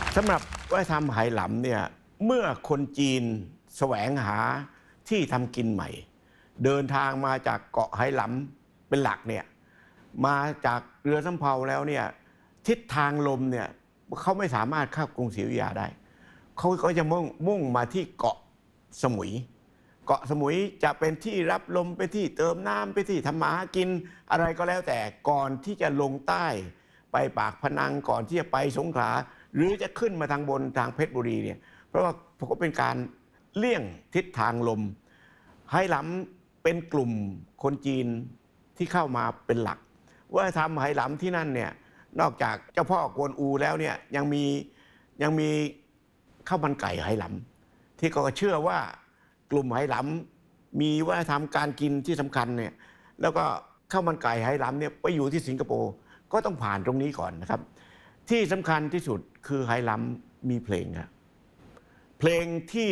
สำหรับวัฒนธรรมไหหลำเนี่ยเมื่อคนจีนแสวงหาที่ทำกินใหม่เดินทางมาจากเกาะไหหลำเป็นหลักเนี่ยมาจากเรือสำเภาแล้วเนี่ยทิศทางลมเนี่ยเขาไม่สามารถเข้ากรุงศรีอยุธยาได้เขาก็จะมุ่งมาที่เกาะสมุยเกาะสมุยจะเป็นที่รับลมไปที่เติมน้ำไปที่ทำมาหากินอะไรก็แล้วแต่ก่อนที่จะลงใต้ไปปากพนังก่อนที่จะไปสงขลาหรือจะขึ้นมาทางบนทางเพชรบุรีเนี่ยเพราะว่าก็เป็นการเลี่ยงทิศทางลมไหหลำเป็นกลุ่มคนจีนที่เข้ามาเป็นหลักว่าทำไหหลำที่นั่นเนี่ยนอกจากเจ้าพ่อกวนอูแล้วเนี่ยยังมีข้าวมันไก่ไหหลำที่ก็เชื่อว่ากลุ่มไหหลำมีวัฒนธรรมการกินที่สำคัญเนี่ยแล้วก็ข้าวมันไก่ไหหลำเนี่ยไปอยู่ที่สิงคโปร์ก็ต้องผ่านตรงนี้ก่อนนะครับที่สำคัญที่สุดคือไหหลำมีเพลงครับเพลงที่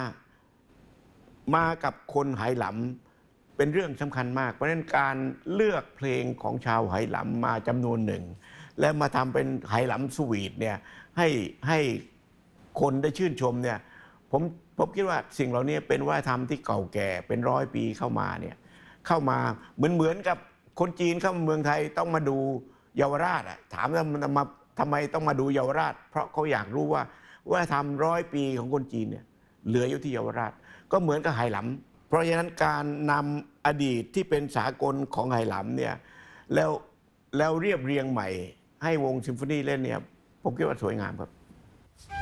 มากับคนไหหลำเป็นเรื่องสำคัญมากเพราะฉะนั้นการเลือกเพลงของชาวไหหลำมาจำนวนหนึ่งและมาทำเป็นไหหลำสวีทเนี่ยให้คนได้ชื่นชมเนี่ยผมคิดว่าสิ่งเหล่านี้เป็นวัฒนธรรมที่เก่าแก่เป็น100 ปีเข้ามาเนี่ยเข้ามาเหมือนกับคนจีนเข้ามาเมืองไทยต้องมาดูเยาวราชถามว่ามันมาทำไมต้องมาดูเยาวราชเพราะเขาอยากรู้ว่าวัฒนธรรม100 ปีของคนจีนเนี่ยเหลืออยู่ที่เยาวราชก็เหมือนกับไหหลำเพราะฉะนั้นการนำอดีตที่เป็นสากลของไหหลำเนี่ยแล้วเรียบเรียงใหม่ให้วงซิมโฟนีเล่นเนี่ยผมคิดว่าสวยงามครับ